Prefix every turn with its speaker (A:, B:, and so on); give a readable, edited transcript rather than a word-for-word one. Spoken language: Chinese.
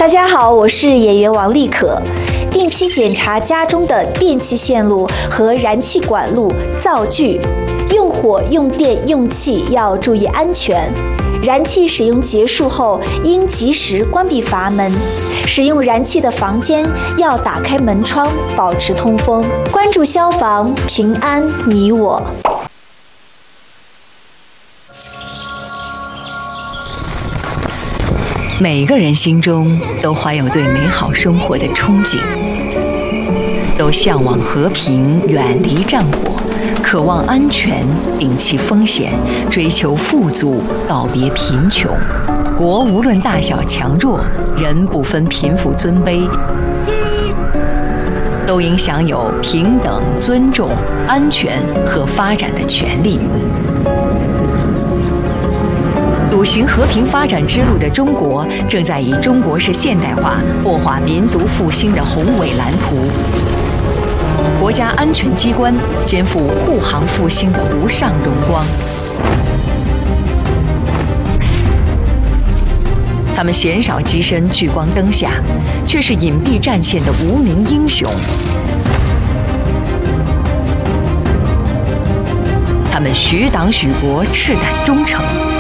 A: 大家好，我是演员王丽可。定期检查家中的电气线路和燃气管路、灶具，用火、用电、用气要注意安全。燃气使用结束后，应及时关闭阀门。使用燃气的房间要打开门窗，保持通风。关注消防，平安你我。
B: 每个人心中都怀有对美好生活的憧憬，都向往和平，远离战火，渴望安全，摒弃风险，追求富足，告别贫穷。国无论大小强弱，人不分贫富尊卑，都应享有平等、尊重、安全和发展的权利。笃行和平发展之路的中国，正在以中国式现代化擘画民族复兴的宏伟蓝图。国家安全机关肩负护航复兴的无上荣光。他们鲜少跻身聚光灯下，却是隐蔽战线的无名英雄。他们许党许国，赤胆忠诚。